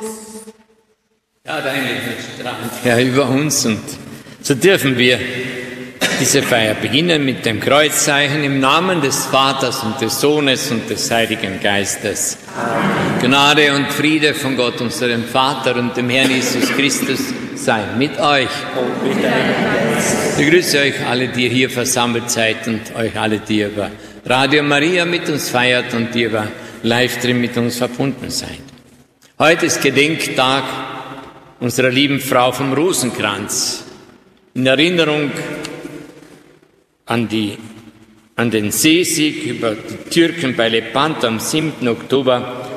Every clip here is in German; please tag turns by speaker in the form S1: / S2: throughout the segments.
S1: Ja, dein Licht strahlt, Herr, über uns, und so dürfen wir diese Feier beginnen mit dem Kreuzzeichen im Namen des Vaters und des Sohnes und des Heiligen Geistes. Amen. Gnade und Friede von Gott, unserem Vater und dem Herrn Jesus Christus, sei mit euch. Ich begrüße euch alle, die ihr hier versammelt seid, und euch alle, die ihr über Radio Maria mit uns feiert und die über Livestream mit uns verbunden seid. Heute ist Gedenktag unserer lieben Frau vom Rosenkranz. In Erinnerung an den Seesieg über die Türken bei Lepanto am 7. Oktober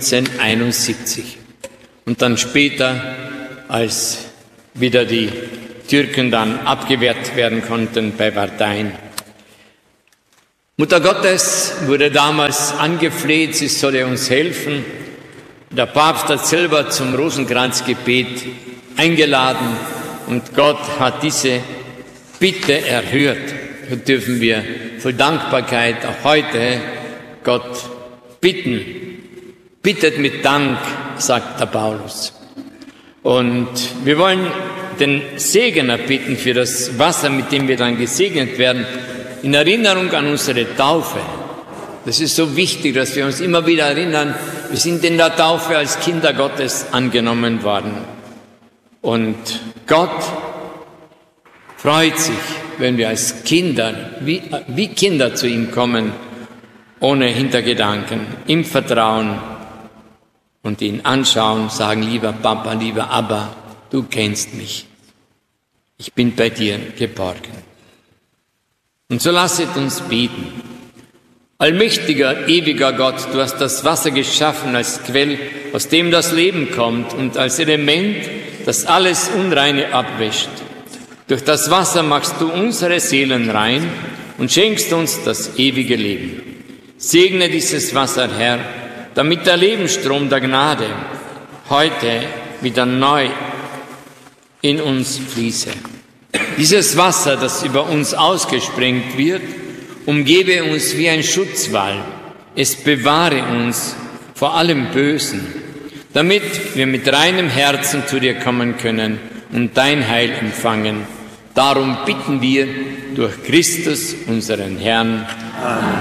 S1: 1571. Und dann später, als wieder die Türken dann abgewehrt werden konnten bei Wardein. Mutter Gottes wurde damals angefleht, sie solle uns helfen. Der Papst hat selber zum Rosenkranzgebet eingeladen und Gott hat diese Bitte erhört. So dürfen wir voll Dankbarkeit auch heute Gott bitten. Bittet mit Dank, sagt der Paulus. Und wir wollen den Segen erbitten für das Wasser, mit dem wir dann gesegnet werden, in Erinnerung an unsere Taufe. Das ist so wichtig, dass wir uns immer wieder erinnern, wir sind in der Taufe als Kinder Gottes angenommen worden. Und Gott freut sich, wenn wir als Kinder, wie Kinder zu ihm kommen, ohne Hintergedanken, im Vertrauen und ihn anschauen, sagen, lieber Papa, lieber Abba, du kennst mich. Ich bin bei dir geborgen. Und so lasset uns beten. Allmächtiger, ewiger Gott, du hast das Wasser geschaffen als Quell, aus dem das Leben kommt, und als Element, das alles Unreine abwäscht. Durch das Wasser machst du unsere Seelen rein und schenkst uns das ewige Leben. Segne dieses Wasser, Herr, damit der Lebensstrom der Gnade heute wieder neu in uns fließe. Dieses Wasser, das über uns ausgesprengt wird, umgebe uns wie ein Schutzwall. Es bewahre uns vor allem Bösen, damit wir mit reinem Herzen zu dir kommen können und dein Heil empfangen. Darum bitten wir durch Christus, unseren Herrn. Amen.